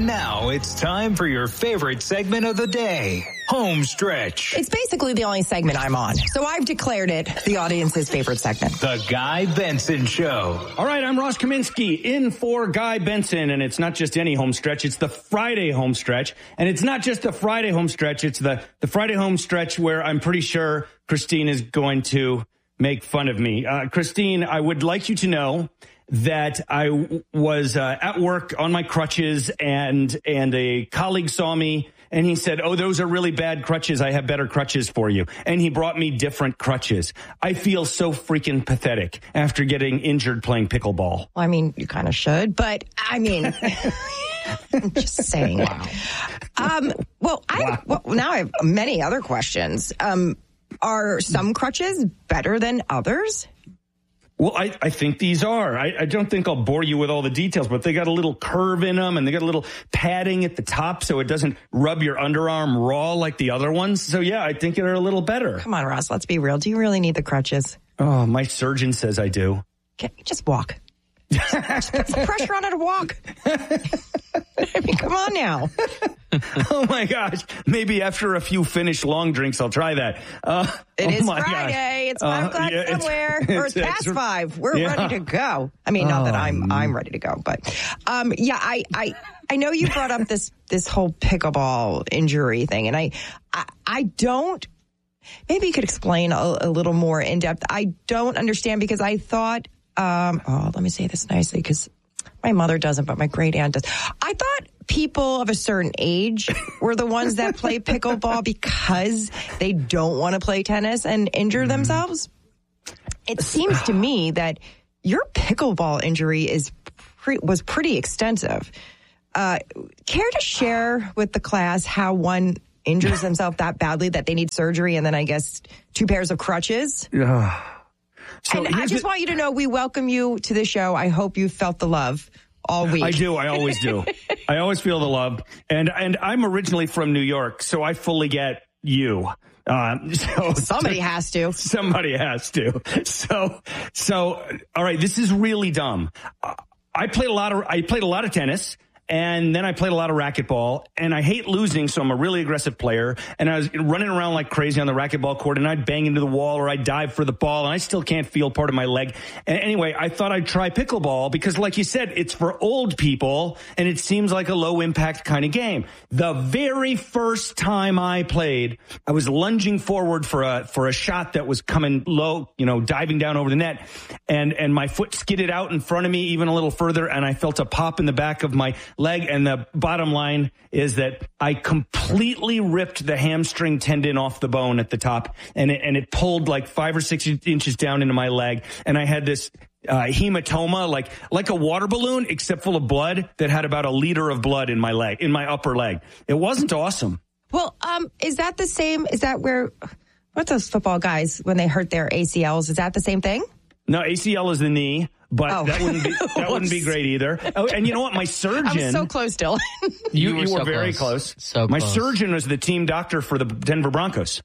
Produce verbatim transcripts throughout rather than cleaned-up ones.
now it's time for your favorite segment of the day, Home Stretch. It's basically the only segment I'm on, so I've declared it the audience's favorite segment. The Guy Benson Show. All right, I'm Ross Kaminsky in for Guy Benson, and it's not just any home stretch, it's the Friday home stretch. And it's not just the Friday home stretch, it's the, the Friday home stretch where I'm pretty sure Christine is going to make fun of me. Uh, Christine, I would like you to know that I w- was uh, at work on my crutches, and and a colleague saw me, and he said, oh, those are really bad crutches. I have better crutches for you. And he brought me different crutches. I feel so freaking pathetic after getting injured playing pickleball. Well, I mean, you kind of should, but I mean, I'm just saying. Wow. Um, well, I Wow. well, now I have many other questions. Um, are some crutches better than others? Well, I, I think these are. I, I don't think I'll bore you with all the details, but they got a little curve in them, and they got a little padding at the top so it doesn't rub your underarm raw like the other ones. So, yeah, I think they're a little better. Come on, Ross, let's be real. Do you really need the crutches? Oh, my surgeon says I do. Okay, just walk. Just put some pressure on it to walk. I mean, come on now. Oh, my gosh. Maybe after a few finished long drinks, I'll try that. Uh, It oh is my Friday. gosh. It's five Uh, o'clock yeah, it's- somewhere. or it's it's- past it's- five. We're yeah. ready to go. I mean, not that I'm I'm ready to go, but um, yeah, I, I I know you brought up this this whole pickleball injury thing, and I I, I don't. Maybe you could explain a, a little more in depth. I don't understand because I thought. Um, oh, let me say this nicely because my mother doesn't, but my great aunt does. I thought people of a certain age were the ones that play pickleball because they don't want to play tennis and injure themselves. It seems to me that your pickleball injury is pre- was pretty extensive. Uh, care to share with the class how one injures themselves that badly that they need surgery and then I guess two pairs of crutches? Yeah. So and I just the- want you to know we welcome you to the show. I hope you felt the love all week. I do. I always do. I always feel the love. And and I'm originally from New York, so I fully get you. Uh, so Somebody has to. Somebody has to. So so all right. This is really dumb. Uh, I played a lot of I played a lot of tennis. And then I played a lot of racquetball, and I hate losing, so I'm a really aggressive player. And I was running around like crazy on the racquetball court, and I'd bang into the wall or I'd dive for the ball, and I still can't feel part of my leg. And anyway, I thought I'd try pickleball because, like you said, it's for old people, and it seems like a low-impact kind of game. The very first time I played, I was lunging forward for a for a shot that was coming low, you know, diving down over the net, and and my foot skidded out in front of me even a little further, and I felt a pop in the back of my leg. And the bottom line is that I completely ripped the hamstring tendon off the bone at the top, and it, and it pulled like five or six inches down into my leg. And I had this uh, hematoma, like like a water balloon, except full of blood that had about a liter of blood in my leg, in my upper leg. It wasn't awesome. Well, um, is that the same? Is that where, what's those football guys when they hurt their A C Ls? Is that the same thing? No, A C L is the knee. But oh. that wouldn't be that wouldn't be great either. Oh, and you know what? My surgeon. I was so close, Dylan. you, you were, you were so very close. close. So My close. surgeon was the team doctor for the Denver Broncos.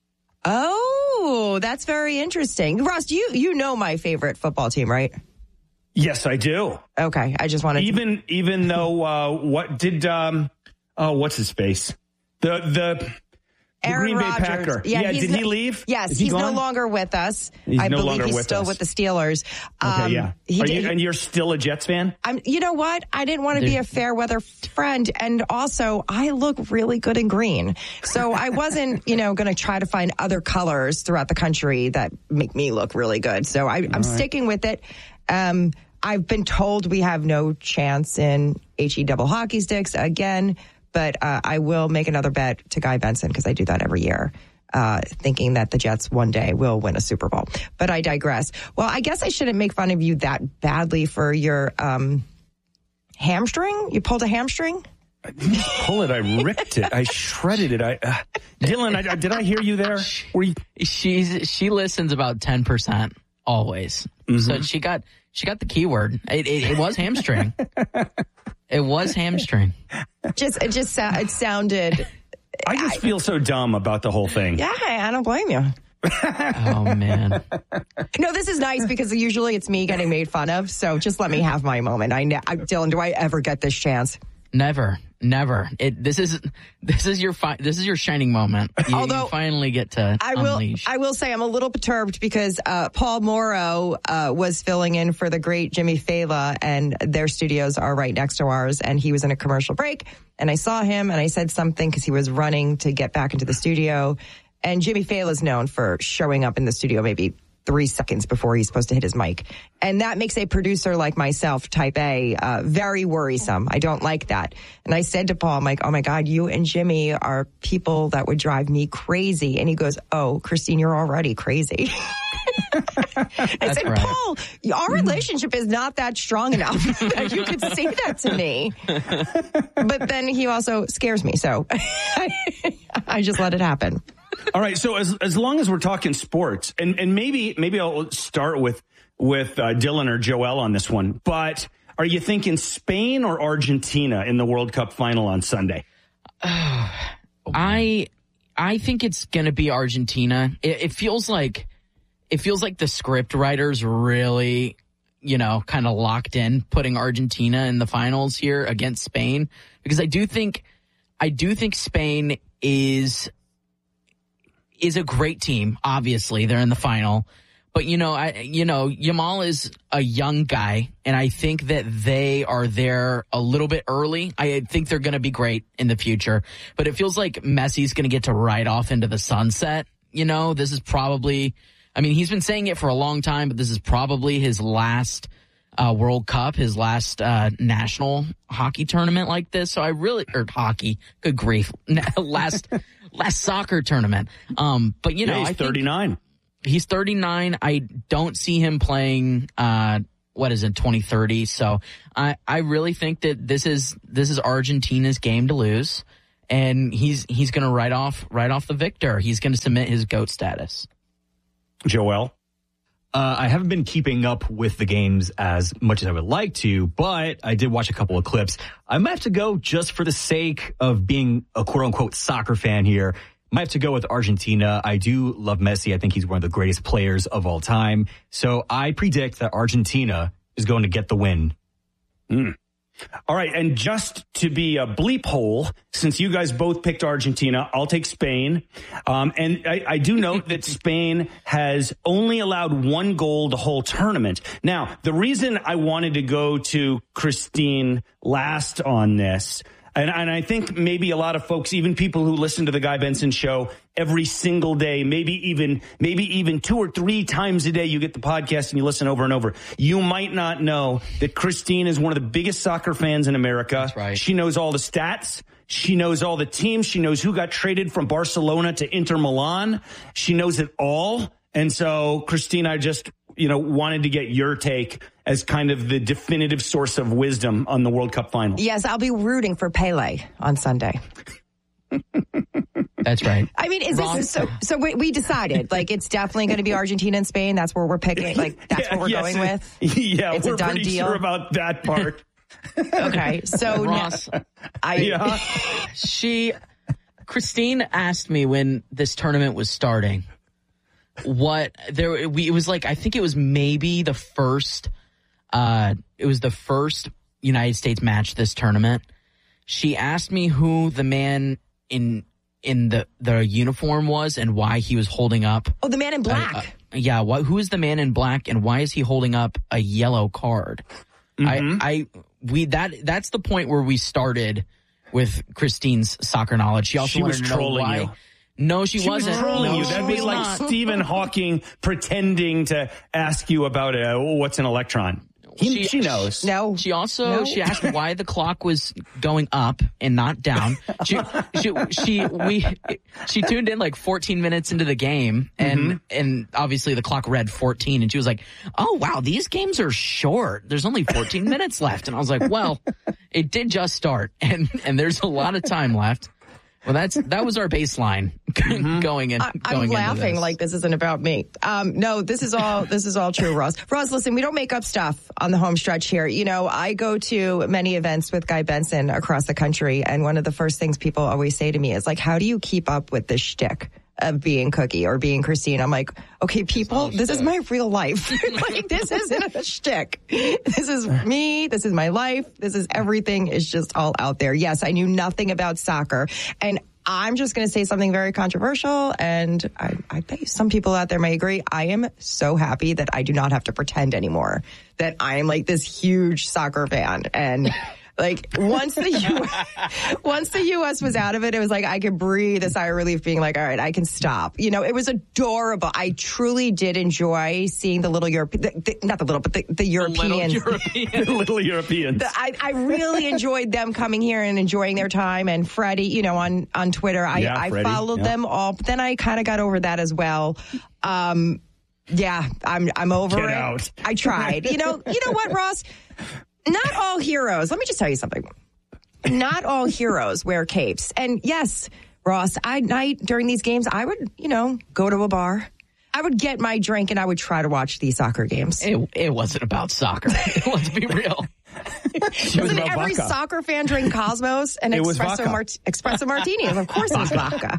Oh, that's very interesting. Ross, do you you know my favorite football team, right? Yes, I do. Okay, I just wanted even to... even though uh, what did um oh what's his face the the. The Aaron Green Bay Rodgers. Packer. Yeah, yeah he's did no, he leave? Yes, he he's gone? no longer with us. He's I no believe longer he's with still us. with the Steelers. Okay, um, yeah. He Are did, you, he, and you're still a Jets fan? I'm. You know what? I didn't want to be a fair weather friend, and also I look really good in green, so I wasn't, you know, going to try to find other colors throughout the country that make me look really good. So I, I'm right. sticking with it. Um, I've been told we have no chance in H E double hockey sticks again, but uh, I will make another bet to Guy Benson because I do that every year. Uh, thinking that the Jets one day will win a Super Bowl. But I digress. Well, I guess I shouldn't make fun of you that badly for your um, hamstring. You pulled a hamstring? I didn't pull it. I ripped it. I shredded it. I, uh, Dylan, I, did I hear you there? Were you? She's she listens about ten percent always. Mm-hmm. So she got she got the keyword. It, it, it was hamstring. It was hamstring. Just it just it sounded. I just I, feel so dumb about the whole thing. Yeah, I don't blame you. Oh, man. No, this is nice because usually it's me getting made fun of. So just let me have my moment. I, I Dylan, do I ever get this chance? Never, never. It, this is this is your fi- this is your shining moment. You, Although, you finally get to I will, unleash. I will say I'm a little perturbed because uh, Paul Morrow uh, was filling in for the great Jimmy Fallon, and their studios are right next to ours, and he was in a commercial break, and I saw him, and I said something because he was running to get back into the studio, and Jimmy Fallon is known for showing up in the studio maybe three seconds before he's supposed to hit his mic. And that makes a producer like myself, type A, uh, very worrisome. I don't like that. And I said to Paul, I'm like, oh my God, you and Jimmy are people that would drive me crazy. And he goes, oh, Christine, you're already crazy. I said, right. Paul, our relationship is not that strong enough that you could say that to me. But then he also scares me. So I just let it happen. All right, so as as long as we're talking sports, and, and maybe maybe I'll start with with uh, Dylan or Joel on this one. But are you thinking Spain or Argentina in the World Cup final on Sunday? Uh, I I think it's going to be Argentina. It, it feels like it feels like the script writers really, you know, kind of locked in putting Argentina in the finals here against Spain, because I do think I do think Spain is. is a great team. Obviously, they're in the final, but you know, I, you know, Yamal is a young guy, and I think that they are there a little bit early. I think they're going to be great in the future, but it feels like Messi's going to get to ride off into the sunset. You know, this is probably, I mean, he's been saying it for a long time, but this is probably his last uh, World Cup, his last uh, national hockey tournament like this. So I really, or hockey, good grief, last. Last soccer tournament. Um, but, you know, yeah, he's I think thirty-nine. He's thirty-nine. I don't see him playing, uh, what is it, twenty thirty. So I, I really think that this is this is Argentina's game to lose. And he's he's going to write off, write off the victor. He's going to submit his GOAT status. Joel? Uh, I haven't been keeping up with the games as much as I would like to, but I did watch a couple of clips. I might have to go just for the sake of being a quote-unquote soccer fan here. Might have to go with Argentina. I do love Messi. I think he's one of the greatest players of all time. So I predict that Argentina is going to get the win. Mm. All right, and just to be a bleep hole, since you guys both picked Argentina, I'll take Spain. Um, and I, I do note that Spain has only allowed one goal the whole tournament. Now, the reason I wanted to go to Christine last on this, and, and I think maybe a lot of folks, even people who listen to the Guy Benson Show every single day, maybe even maybe even two or three times a day, you get the podcast and you listen over and over. You might not know that Christine is one of the biggest soccer fans in America. That's right. She knows all the stats. She knows all the teams. She knows who got traded from Barcelona to Inter Milan. She knows it all. And so, Christine, I just, you know, wanted to get your take as kind of the definitive source of wisdom on the World Cup final. Yes, I'll be rooting for Pele on Sunday. That's right. I mean, is Wrong. this so? So we, we decided, like, it's definitely going to be Argentina and Spain. That's where we're picking. Like, that's Yeah, what we're yes, going with. Yeah, It's we're a done pretty deal. sure about that part. Okay, so Ross, now, I Yeah. she, Christine asked me when this tournament was starting, what there, we, it was like, I think it was maybe the first, uh, it was the first United States match this tournament. She asked me who the man in, in the, the uniform was and why he was holding up. oh, the man in black. Uh, uh, yeah. What, who is the man in black and why is he holding up a yellow card? Mm-hmm. I, I, we, that, that's the point where we started with Christine's soccer knowledge. She also She wanted was to know trolling why. you. No, she, She wasn't. was trolling no, you. she That'd be was like not. Stephen Hawking pretending to ask you about uh, what's an electron. He, She- she knows. No, She also No. she asked why the clock was going up and not down. She she she we she tuned in like fourteen minutes into the game and Mm-hmm. and obviously the clock read fourteen and she was like, "Oh wow, these games are short. There's only fourteen minutes left." And I was like, "Well, it did just start and and there's a lot of time left." Well, that's that was our baseline going in. I, I'm going into laughing this. like this isn't about me. Um, no, this is all this is all true, Ross. Ross, listen, we don't make up stuff on the home stretch here. You know, I go to many events with Guy Benson across the country, and one of the first things people always say to me is like, "How do you keep up with this shtick of being Cookie or being Christine. I'm like, okay, people, this is my real life. Like, this isn't a shtick. This is me. This is my life. This is everything is just all out there. Yes, I knew nothing about soccer. And I'm just going to say something very controversial, and I, I bet some people out there may agree. I am so happy that I do not have to pretend anymore that I am like this huge soccer fan. And like once the U S, once the U S was out of it, it was like I could breathe a sigh of relief, being like, all right, I can stop. You know, it was adorable. I truly did enjoy seeing the little Europe, the, the, not the little, but the, the Europeans. Little, European. little Europeans. The, I, I really enjoyed them coming here and enjoying their time. And Freddie, you know, on, on Twitter, I, yeah, I Freddie, followed yeah. them all, but then I kind of got over that as well. Um, yeah, I'm I'm over Get it. out. I tried. You know, you know what, Ross? Not all heroes. Let me just tell you something. Not all heroes wear capes. And yes, Ross, I night during these games, I would, you know, go to a bar. I would get my drink and I would try to watch these soccer games. It, it wasn't about soccer. Let's be real. Doesn't every vodka. soccer fan drink Cosmos and It was espresso, vodka. mart- espresso martinis? Of course it was vodka.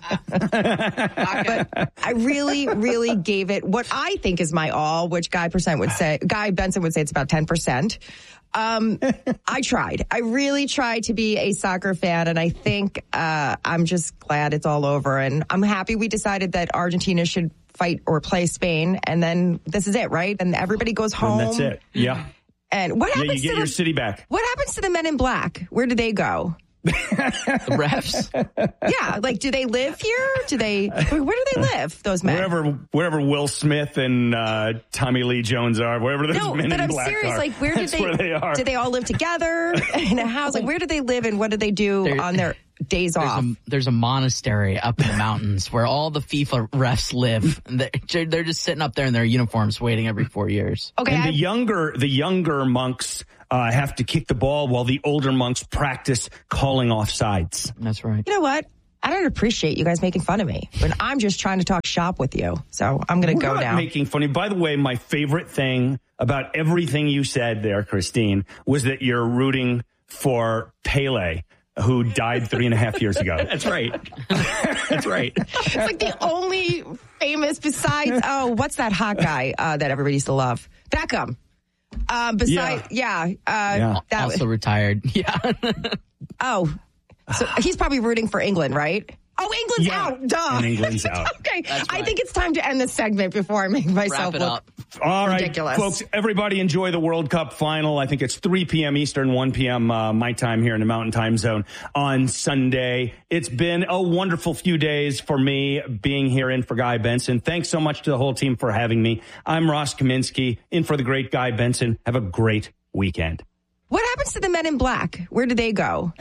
But I really, really gave it what I think is my all, which Guy Percent would say, Guy Benson would say it's about ten percent. Um, I tried. I really tried to be a soccer fan, and I think uh, I'm just glad it's all over. And I'm happy we decided that Argentina should fight or play Spain, and then this is it, right? And everybody goes home. And that's it. Yeah. And what Yeah, happens you get to your the, city back. What happens to the men in black? Where do they go? The refs. Yeah, like, do they live here? Do they? Where do they live? Those men? Wherever, wherever Will Smith and uh, Tommy Lee Jones are, wherever those No, men but in I'm black serious. are, Like, where did that's they? where they are. Do they all live together in a house? Like, where do they live and what do they do There- on their days There's off? a, there's a monastery up in the mountains where all the FIFA refs live. They're, they're just sitting up there in their uniforms waiting every four years. Okay, and I, the younger, the younger monks uh, have to kick the ball while the older monks practice calling offsides. That's right. you know what? I don't appreciate you guys making fun of me when I'm just trying to talk shop with you. So I'm going to We're go not now. making funny. By the way, my favorite thing about everything you said there, Christine, was that you're rooting for Pele, who died three and a half years ago. That's right. That's right. It's like the only famous besides, oh, what's that hot guy uh, that everybody used to love? Beckham. Um, besides, yeah. yeah, uh, Yeah. That, Also retired. Yeah. oh, so he's probably rooting for England, right? Oh, England's Yeah, out. Duh. and England's out. Okay. That's I right. think it's time to end this segment before I make myself Wrap it look. up. All right, Ridiculous. folks, everybody enjoy the World Cup final. I think it's three p.m. Eastern, one p.m. Uh, my time here in the Mountain Time Zone on Sunday. It's been a wonderful few days for me being here in for Guy Benson. Thanks so much to the whole team for having me. I'm Ross Kaminsky, in for the great Guy Benson. Have a great weekend. What happens to the men in black? Where do they go?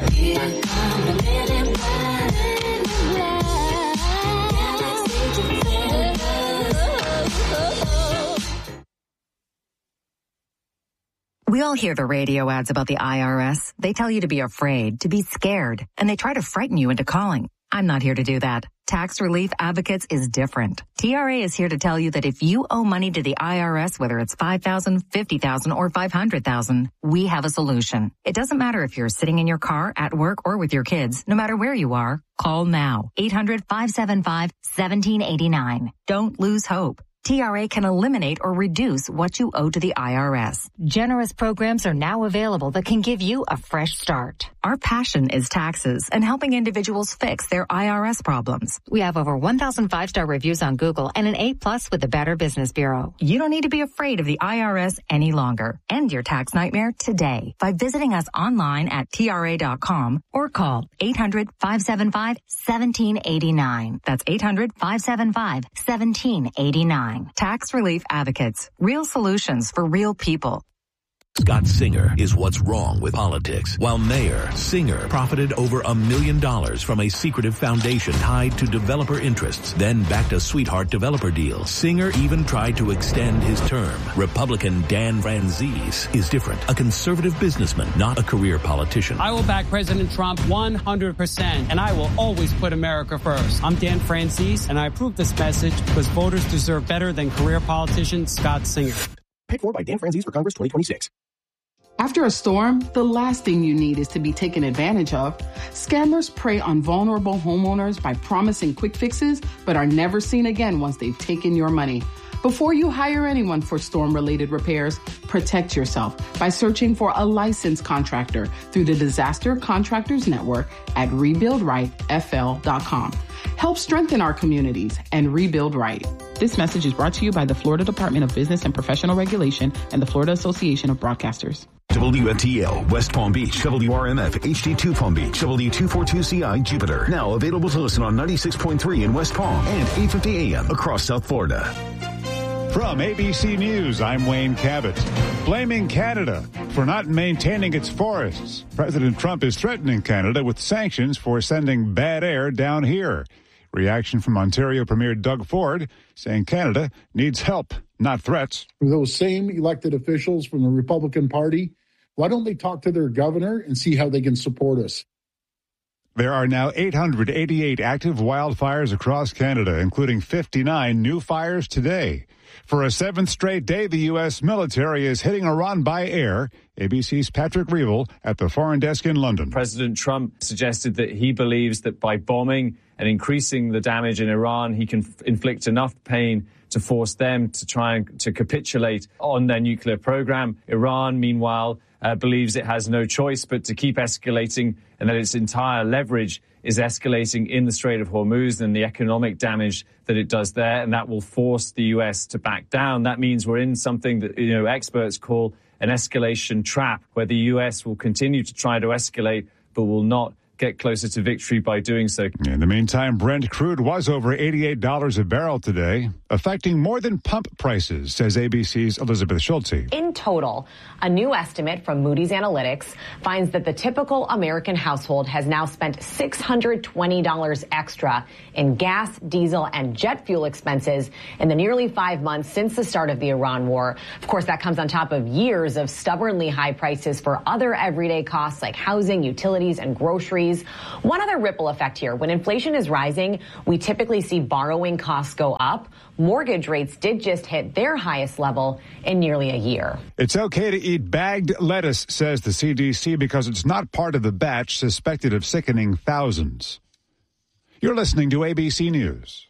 We all hear the radio ads about the I R S. They tell you to be afraid, to be scared, and they try to frighten you into calling. I'm not here to do that. Tax Relief Advocates is different. T R A is here to tell you that if you owe money to the I R S, whether it's five thousand dollars, fifty thousand dollars, or five hundred thousand dollars, we have a solution. It doesn't matter if you're sitting in your car, at work, or with your kids. No matter where you are, call now. eight hundred, five seven five, one seven eight nine. Don't lose hope. T R A can eliminate or reduce what you owe to the I R S. Generous programs are now available that can give you a fresh start. Our passion is taxes and helping individuals fix their I R S problems. We have over one thousand five-star reviews on Google and an A plus with the Better Business Bureau. You don't need to be afraid of the I R S any longer. End your tax nightmare today by visiting us online at T R A dot com or call eight hundred, five seven five, one seven eight nine. That's eight hundred, five seven five, one seven eight nine. Tax Relief Advocates. Real solutions for real people. Scott Singer is what's wrong with politics. While mayor, Singer profited over a million dollars from a secretive foundation tied to developer interests, then backed a sweetheart developer deal. Singer even tried to extend his term. Republican Dan Franzese is different. A conservative businessman, not a career politician. I will back President Trump one hundred percent, and I will always put America first. I'm Dan Franzese, and I approve this message because voters deserve better than career politician Scott Singer. Paid for by Dan Franzese for Congress twenty twenty-six. After a storm, the last thing you need is to be taken advantage of. Scammers prey on vulnerable homeowners by promising quick fixes, but are never seen again once they've taken your money. Before you hire anyone for storm-related repairs, protect yourself by searching for a licensed contractor through the Disaster Contractors Network at rebuild right f l dot com. Help strengthen our communities and rebuild right. This message is brought to you by the Florida Department of Business and Professional Regulation and the Florida Association of Broadcasters. W F T L, West Palm Beach, W R M F, H D two Palm Beach, W two forty-two C I, Jupiter. Now available to listen on ninety-six point three in West Palm and eight fifty A M across South Florida. From A B C News, I'm Wayne Cabot. Blaming Canada for not maintaining its forests. President Trump is threatening Canada with sanctions for sending bad air down here. Reaction from Ontario Premier Doug Ford, saying Canada needs help, not threats. Those same elected officials from the Republican Party, why don't they talk to their governor and see how they can support us? There are now eight hundred eighty-eight active wildfires across Canada, including fifty-nine new fires today. For a seventh straight day, the U S military is hitting Iran by air. A B C's Patrick Reevell at the Foreign Desk in London. President Trump suggested that he believes that by bombing and increasing the damage in Iran, he can f- inflict enough pain to force them to try and to capitulate on their nuclear program. Iran, meanwhile, uh, believes it has no choice but to keep escalating, and that its entire leverage is escalating in the Strait of Hormuz and the economic damage that it does there, and that will force the U S to back down. That means we're in something that, you know, experts call an escalation trap, where the U S will continue to try to escalate, but will not get closer to victory by doing so. In the meantime, Brent crude was over eighty-eight dollars a barrel today, affecting more than pump prices, says A B C's Elizabeth Schulte. In total, a new estimate from Moody's Analytics finds that the typical American household has now spent six hundred twenty dollars extra in gas, diesel, and jet fuel expenses in the nearly five months since the start of the Iran war. Of course, that comes on top of years of stubbornly high prices for other everyday costs like housing, utilities, and groceries. One other ripple effect here. When inflation is rising, we typically see borrowing costs go up. Mortgage rates did just hit their highest level in nearly a year. It's okay to eat bagged lettuce, says the C D C, because it's not part of the batch suspected of sickening thousands. You're listening to A B C News.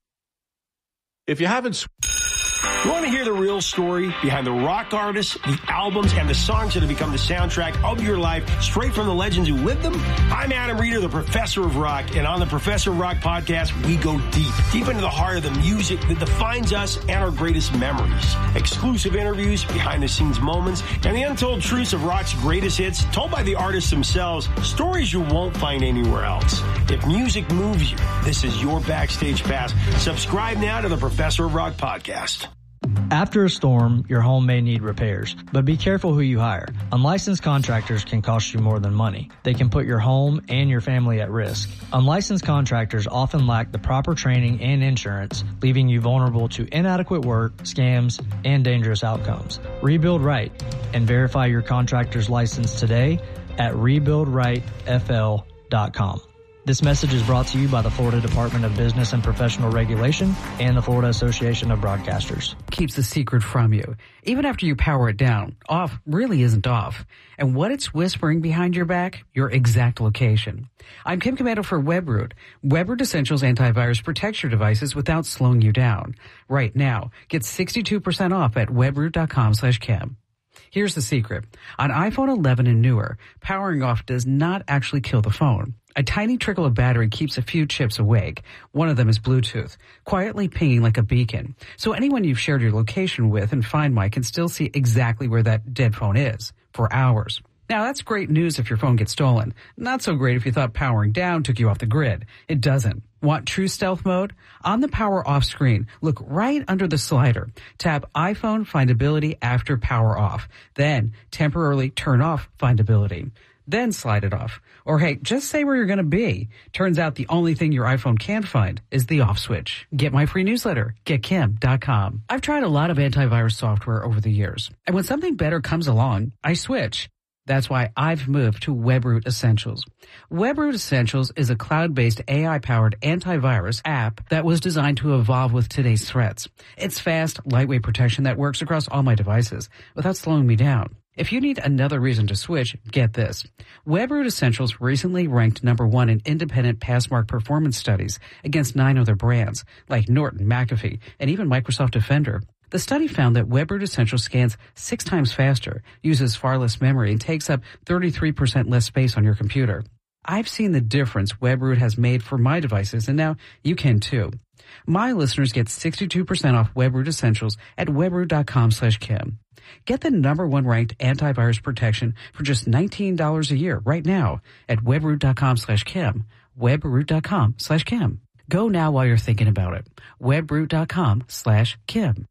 If you haven't... You want to hear the real story behind the rock artists, the albums, and the songs that have become the soundtrack of your life, straight from the legends who lived them? I'm Adam Reeder, the Professor of Rock, and on the Professor of Rock podcast, we go deep, deep into the heart of the music that defines us and our greatest memories. Exclusive interviews, behind-the-scenes moments, and the untold truths of rock's greatest hits, told by the artists themselves, stories you won't find anywhere else. If music moves you, this is your backstage pass. Subscribe now to the Professor of Rock podcast. After a storm, your home may need repairs, but be careful who you hire. Unlicensed contractors can cost you more than money. They can put your home and your family at risk. Unlicensed contractors often lack the proper training and insurance, leaving you vulnerable to inadequate work, scams, and dangerous outcomes. Rebuild right and verify your contractor's license today at rebuild right f l dot com. This message is brought to you by the Florida Department of Business and Professional Regulation and the Florida Association of Broadcasters. Keeps the secret from you. Even after you power it down, off really isn't off. And what it's whispering behind your back? Your exact location. I'm Kim Commando for Webroot. Webroot Essentials Antivirus protects your devices without slowing you down. Right now, get sixty-two percent off at webroot.com slash Kim. Here's the secret. On iPhone eleven and newer, powering off does not actually kill the phone. A tiny trickle of battery keeps a few chips awake. One of them is Bluetooth, quietly pinging like a beacon. So anyone you've shared your location with in Find My can still see exactly where that dead phone is for hours. Now, that's great news if your phone gets stolen. Not so great if you thought powering down took you off the grid. It doesn't. Want true stealth mode? On the power off screen, look right under the slider. Tap iPhone Findability after power off. Then temporarily turn off Findability. Then slide it off. Or hey, just say where you're going to be. Turns out the only thing your iPhone can't find is the off switch. Get my free newsletter, get kim dot com. I've tried a lot of antivirus software over the years. And when something better comes along, I switch. That's why I've moved to Webroot Essentials. Webroot Essentials is a cloud-based A I-powered antivirus app that was designed to evolve with today's threats. It's fast, lightweight protection that works across all my devices without slowing me down. If you need another reason to switch, get this. Webroot Essentials recently ranked number one in independent Passmark performance studies against nine other brands, like Norton, McAfee, and even Microsoft Defender. The study found that Webroot Essentials scans six times faster, uses far less memory, and takes up thirty-three percent less space on your computer. I've seen the difference Webroot has made for my devices, and now you can too. My listeners get sixty-two percent off Webroot Essentials at webroot.com slash Kim. Get the number one ranked antivirus protection for just nineteen dollars a year right now at webroot.com slash Kim. Webroot.com slash Kim. Go now while you're thinking about it. Webroot.com slash Kim.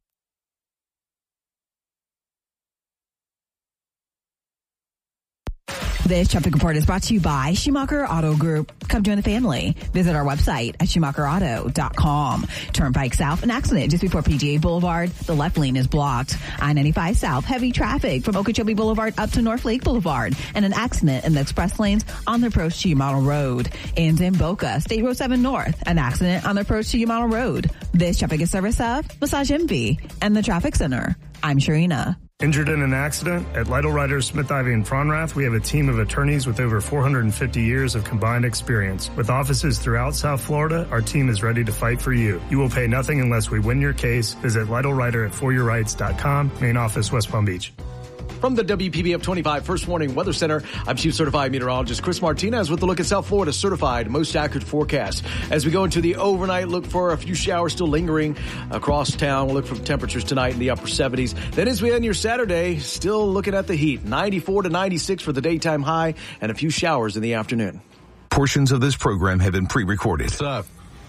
This traffic report is brought to you by Schumacher Auto Group. Come join the family. Visit our website at schumacher auto dot com. Turnpike South, an accident just before P G A Boulevard. The left lane is blocked. I ninety-five South, heavy traffic from Okeechobee Boulevard up to North Lake Boulevard. And an accident in the express lanes on the approach to Yamato Road. And in Boca, State Road seven North, an accident on the approach to Yamato Road. This traffic is service of Massage Envy and the Traffic Center. I'm Sharina. Injured in an accident? At Lytle Writers, Smith, Ivy, and Fronrath, we have a team of attorneys with over four hundred fifty years of combined experience. With offices throughout South Florida, our team is ready to fight for you. You will pay nothing unless we win your case. Visit Lytle Writer at for your rights dot com. Main office, West Palm Beach. From the W P B F twenty-five First Warning Weather Center, I'm Chief Certified Meteorologist Chris Martinez with a look at South Florida's certified most accurate forecast. As we go into the overnight, look for a few showers still lingering across town. We'll look for temperatures tonight in the upper seventies. Then as we end your Saturday, still looking at the heat. ninety-four to ninety-six for the daytime high and a few showers in the afternoon. Portions of this program have been pre-recorded. What's up?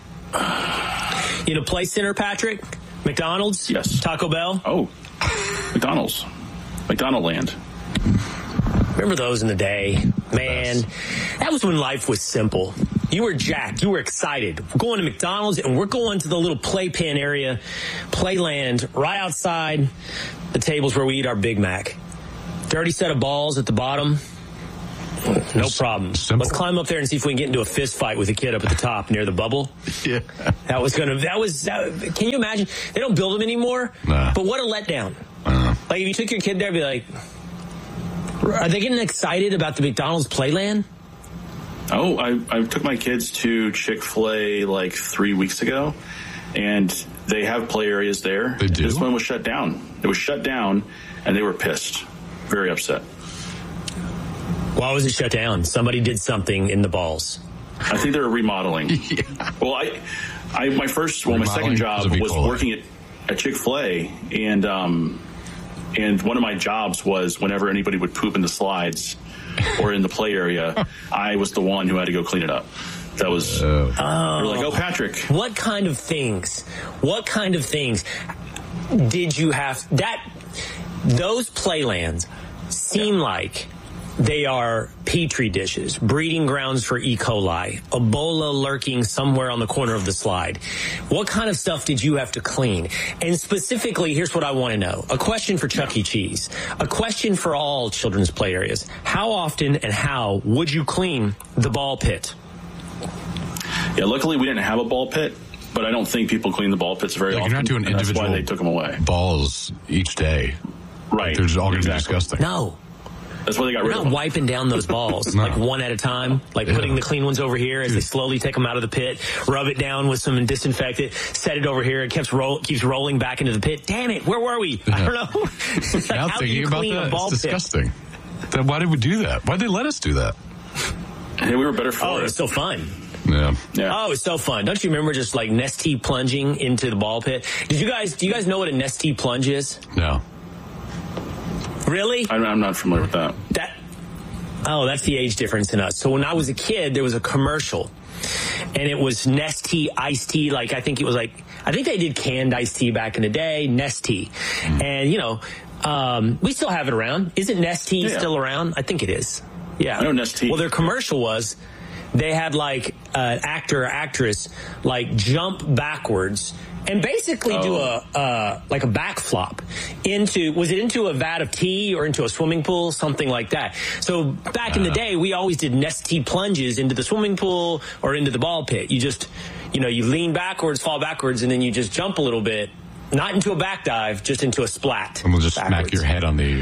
In a Play Center, Patrick? McDonald's? Yes. Taco Bell? Oh, McDonald's. McDonald Land. Remember those in the day? Man, that was when life was simple. You were jacked. You were excited. We're going to McDonald's, and we're going to the little playpen area, Playland, right outside the tables where we eat our Big Mac. Dirty set of balls at the bottom. No problem. Simple. Let's climb up there and see if we can get into a fist fight with a kid up at the top near the bubble. Yeah. That was going to, that was, that, can you imagine? They don't build them anymore. Nah. But what a letdown. Uh, Like, if you took your kid there, be like, are they getting excited about the McDonald's Playland? oh, I, I took my kids to Chick-fil-A like three weeks ago, and they have play areas there. They do? This one was shut down. It was shut down, and they were pissed. Very upset. Why was it shut down? Somebody did something in the balls. I think they're remodeling. yeah. Well, I, I, my first, well, my second job was working at, at Chick-fil-A, and, um, and one of my jobs was whenever anybody would poop in the slides or in the play area, I was the one who had to go clean it up. That was, uh, we were like, oh, Patrick. What kind of things, what kind of things did you have, that, those playlands seem yeah. like they are petri dishes, breeding grounds for E. coli, Ebola lurking somewhere on the corner of the slide. What kind of stuff did you have to clean? And specifically, here's what I want to know. A question for Chuck E. Cheese. A question for all children's play areas. How often and how would you clean the ball pit? Yeah, luckily we didn't have a ball pit, but I don't think people clean the ball pits very yeah, often. You're not doing individual that's why they took them away. balls each day. Right. Like, they're just all going to be exactly. disgusting. No. That's why they got They're rid not of them. wiping down those balls, no. like one at a time, like yeah. putting the clean ones over here as Dude. they slowly take them out of the pit, rub it down with some disinfectant, set it over here. It keeps roll, keeps rolling back into the pit. Damn it, where were we? Yeah. I don't know. Like, now how do thinking you about clean that, a ball it's pit? disgusting. Then why did we do that? Why'd they let us do that? Hey, we were better for oh, it. it was so fun. Yeah. yeah. Oh, it's so fun. Don't you remember just like Nestea plunging into the ball pit? Did you guys, do you guys know what a Nestea plunge is? No. Really? I'm, I'm not familiar with that. That, oh, that's the age difference in us. So when I was a kid, there was a commercial, and it was Nestea iced tea. Like, I think it was like, I think they did canned iced tea back in the day, Nestea. Mm. And, you know, um, we still have it around. Isn't Nestea yeah. still around? I think it is. Yeah. I know Nestea. Well, their commercial was, they had like an actor or actress like jump backwards and basically oh. do a uh, like a backflop into, was it into a vat of tea or into a swimming pool, something like that. So back uh. in the day, we always did Nestea plunges into the swimming pool or into the ball pit. You just, you know, you lean backwards, fall backwards, and then you just jump a little bit, not into a back dive, just into a splat. And we'll just backwards. smack your head on the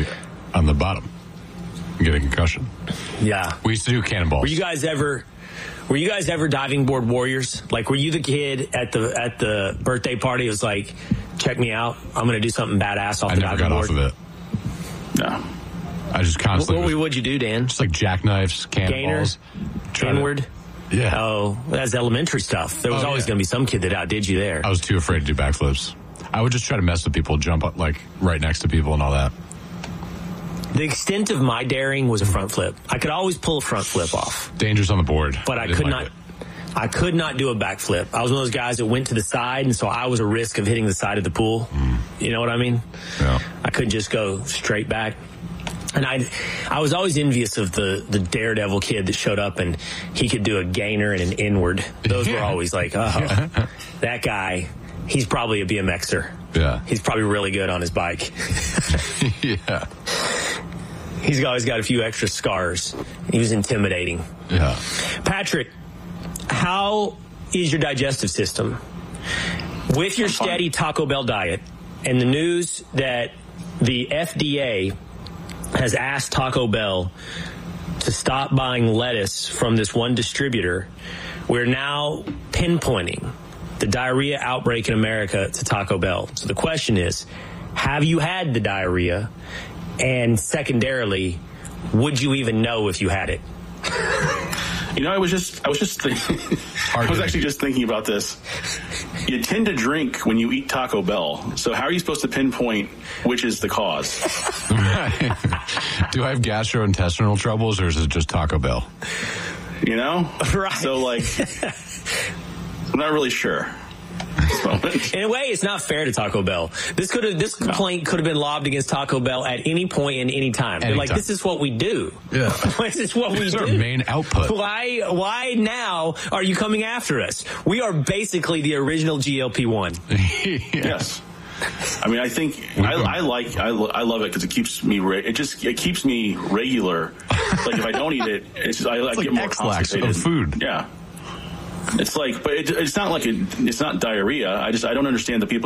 on the bottom and get a concussion. Yeah. We used to do cannonballs. Were you guys ever were you guys ever diving board warriors? Like, were you the kid at the at the birthday party? It was like, check me out. I'm going to do something badass off I the never diving got board. off of it. No. I just constantly. What, what would you do, Dan? Just like jackknives, cannonballs. Gainer, inward. Yeah. Oh, that's elementary stuff. There was Oh, always yeah. going to be some kid that outdid you there. I was too afraid to do backflips. I would just try to mess with people, jump up like right next to people and all that. The extent of my daring was a front flip. I could always pull a front flip off. Dangerous on the board. But I, I didn't could like not. it. I could not do a backflip. I was one of those guys that went to the side, and so I was a risk of hitting the side of the pool. Mm. You know what I mean? Yeah. I couldn't just go straight back. And I, I was always envious of the, the daredevil kid that showed up and he could do a gainer and an inward. Those yeah. were always like, oh, yeah. that guy, he's probably a BMXer. Yeah. He's probably really good on his bike. yeah. He's always got a few extra scars. He was intimidating. Yeah. Patrick, how is your digestive system? With your steady Taco Bell diet and the news that the F D A has asked Taco Bell to stop buying lettuce from this one distributor, we're now pinpointing the diarrhea outbreak in America to Taco Bell. So the question is, have you had the diarrhea? And secondarily, would you even know if you had it? You know, I was just, I was just, thinking, I was actually just thinking about this. You tend to drink when you eat Taco Bell. So how are you supposed to pinpoint which is the cause? Do I have gastrointestinal troubles or is it just Taco Bell? You know? Right. So like, I'm not really sure. In a way, it's not fair to Taco Bell. This could have, this complaint could have been lobbed against Taco Bell at any point in any time. They're like, this is what we do. Yeah. This is what we this do. Is our main output. Why, why now are you coming after us? We are basically the original G L P one. yeah. Yes. I mean, I think I, I like I, I love it because it keeps me re- it just it keeps me regular. Like if I don't eat it, it's just, I, it's I like get more X-Lax constipated. of food. Yeah. It's like, but it, it's not like it, it's not diarrhea. I just I don't understand the people